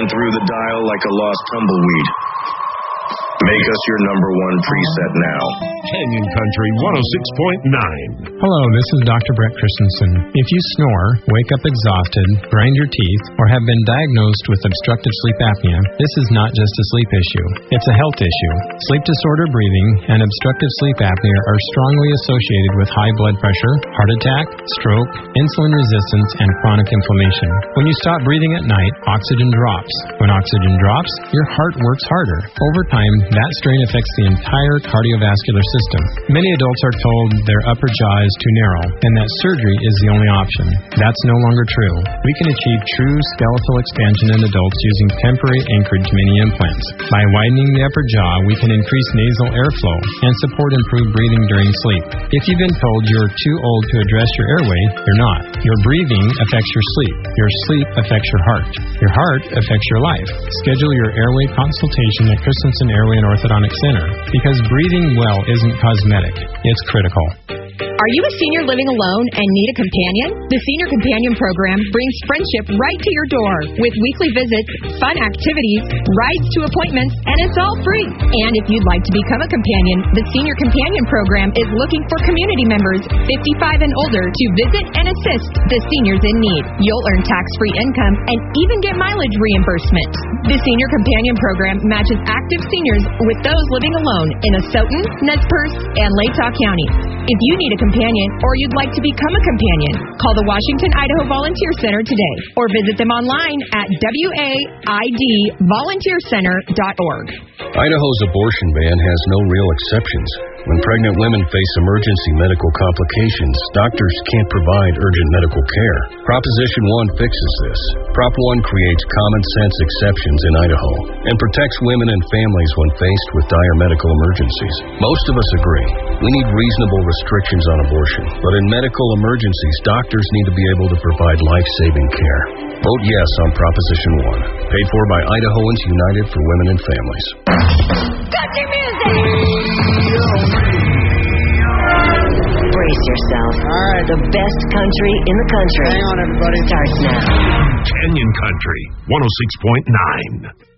through the dial like a lost tumbleweed. Make us your number one preset now. Canyon Country 106.9. Hello, this is Dr. Brett Christensen. If you snore, wake up exhausted, grind your teeth, or have been diagnosed with obstructive sleep apnea, this is not just a sleep issue. It's a health issue. Sleep disorder breathing and obstructive sleep apnea are strongly associated with high blood pressure, heart attack, stroke, insulin resistance, and chronic inflammation. When you stop breathing at night, oxygen drops. When oxygen drops, your heart works harder. Over time, that strain affects the entire cardiovascular system. Many adults are told their upper jaw is too narrow and that surgery is the only option. That's no longer true. We can achieve true skeletal expansion in adults using temporary anchorage mini implants. By widening the upper jaw, we can increase nasal airflow and support improved breathing during sleep. If you've been told you're too old to address your airway, you're not. Your breathing affects your sleep. Your sleep affects your heart. Your heart affects your life. Schedule your airway consultation at Christensen Airway and Orthodontic Center, because breathing well isn't cosmetic, it's critical. Are you a senior living alone and need a companion? The Senior Companion Program brings friendship right to your door with weekly visits, fun activities, rides to appointments, and it's all free. And if you'd like to become a companion, the Senior Companion Program is looking for community members 55 and older to visit and assist the seniors in need. You'll earn tax-free income and even get mileage reimbursement. The Senior Companion Program matches active seniors with those living alone in Asotin, Nez Perce, and Latah County. If you need a companion or you'd like to become a companion, call the Washington, Idaho Volunteer Center today or visit them online at waidvolunteercenter.org. Idaho's abortion ban has no real exceptions. When pregnant women face emergency medical complications, doctors can't provide urgent medical care. Proposition 1 fixes this. Prop 1 creates common sense exceptions in Idaho and protects women and families when faced with dire medical emergencies. Most of us agree. We need reasonable restrictions on abortion, but in medical emergencies, doctors need to be able to provide life-saving care. Vote yes on Proposition 1. Paid for by Idahoans United for Women and Families. Country music! Brace yourself. All right. The best country in the country. Hang on, everybody. Starts now. Canyon Country 106.9.